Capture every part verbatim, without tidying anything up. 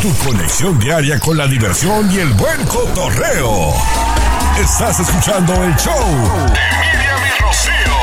Tu conexión diaria con la diversión y el buen cotorreo. Estás escuchando el show de Miriam y Rocío.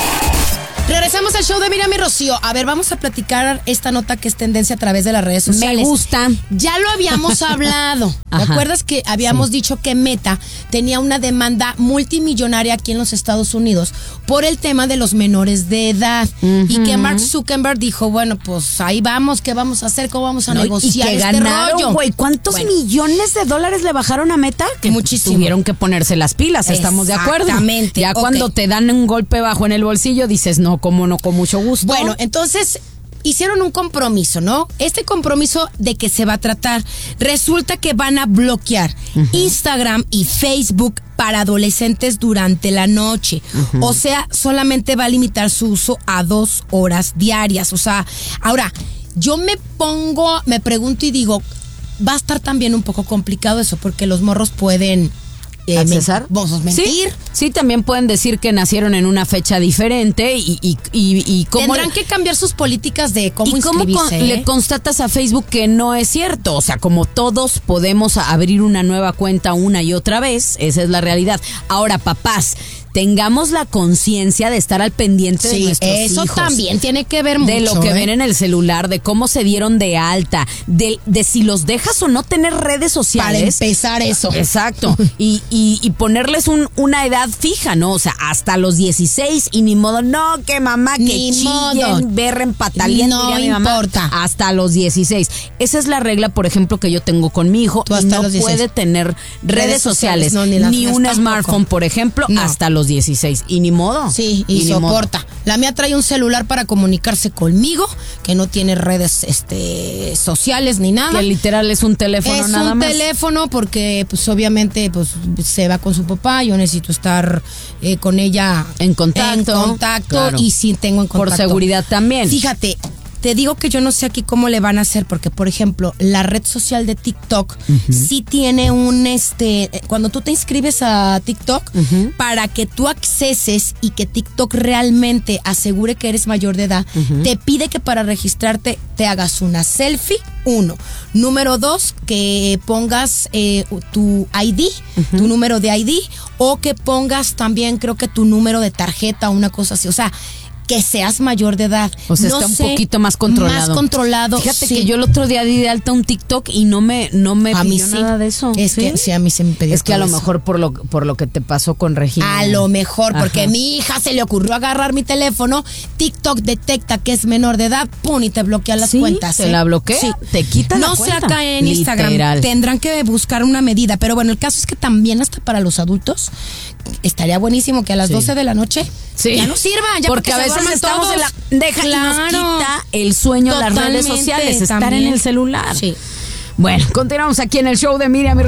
Regresamos al show de Miriam y Rocío. A ver, vamos a platicar esta nota que es tendencia a través de las redes sociales. Me gusta. Ya lo habíamos hablado. ¿Te acuerdas que habíamos sí. dicho que Meta tenía una demanda multimillonaria aquí en los Estados Unidos por el tema de los menores de edad? Uh-huh. Y que Mark Zuckerberg dijo, bueno, pues ahí vamos, ¿qué vamos a hacer? ¿Cómo vamos a no, negociar y que este ganaron, rollo? Güey, ¿cuántos bueno. millones de dólares le bajaron a Meta? Que muchísimo. Tuvieron que ponerse las pilas, ¿estamos de acuerdo? Exactamente. Ya okay. cuando te dan un golpe bajo en el bolsillo, dices, no, como no, con mucho gusto. Bueno, entonces hicieron un compromiso, ¿no? Este compromiso, ¿de qué se va a tratar? Resulta que van a bloquear uh-huh. Instagram y Facebook para adolescentes durante la noche. Uh-huh. O sea, solamente va a limitar su uso a dos horas diarias. O sea, ahora, yo me pongo, me pregunto y digo, va a estar también un poco complicado eso, porque los morros pueden... Eh, ¿Accesar? ¿Vos mentir? Sí, sí, también pueden decir que nacieron en una fecha diferente y, y, y, y cómo... Tendrán que cambiar sus políticas de cómo ¿Y cómo inscribirse, con, eh? le constatas a Facebook que no es cierto? O sea, como todos podemos abrir una nueva cuenta una y otra vez, esa es la realidad. Ahora, papás, tengamos la conciencia de estar al pendiente sí, de nuestros eso hijos. También tiene que ver mucho. De lo que ¿eh? ven en el celular, de cómo se dieron de alta, de, de si los dejas o no tener redes sociales. Para empezar eso. Exacto. y, y, y ponerles un, una edad fija, ¿no? O sea, hasta los dieciséis y ni modo, no, que mamá, que ni chillen, modo. berren, patalien, no diría mi mamá, importa. hasta los dieciséis. Esa es la regla, por ejemplo, que yo tengo con mi hijo. Tú y hasta no los puede tener redes, redes sociales, sociales no, ni, ni un tampoco. smartphone, por ejemplo, no. hasta los dieciséis. Y ni modo. Sí, y, y soporta. Modo. La mía trae un celular para comunicarse conmigo, que no tiene redes este, sociales ni nada. Que literal es un teléfono es nada un más. Es un teléfono porque, pues, obviamente, pues, se va con su papá. Yo necesito estar eh, con ella en contacto. En contacto claro. y sí tengo en contacto. Por seguridad también. Fíjate. Te digo que yo no sé aquí cómo le van a hacer, porque, por ejemplo, la red social de TikTok uh-huh. sí tiene un, este, cuando tú te inscribes a TikTok, uh-huh. para que tú acceses y que TikTok realmente asegure que eres mayor de edad, uh-huh. te pide que para registrarte te hagas una selfie, uno. Número dos, que pongas eh, tu I D, uh-huh. tu número de I D, o que pongas también, creo que tu número de tarjeta o una cosa así, o sea, que seas mayor de edad. O sea, no está un sé, poquito más controlado. Más controlado. Fíjate sí. que yo el otro día di de alta un TikTok y no me no me a mí pidió sí. nada de eso. Es ¿sí? que sí, a mí se me pidió. Es que a lo eso. mejor por lo por lo que te pasó con Regina. A lo mejor, porque Ajá. a mi hija se le ocurrió agarrar mi teléfono, TikTok detecta que es menor de edad, pum, y te bloquea las ¿Sí? cuentas. ¿Te ¿eh? la bloquea? Sí. Te quita la no cuenta. No sé acá en Literal. Instagram. Tendrán que buscar una medida. Pero bueno, el caso es que también hasta para los adultos estaría buenísimo que a las sí. doce de la noche sí. ya no sirva. Ya porque, porque a veces estamos todos. en la deja claro. y nos quita el sueño de las redes sociales, estar también. en el celular. Sí. Bueno, continuamos aquí en el show de Miriam y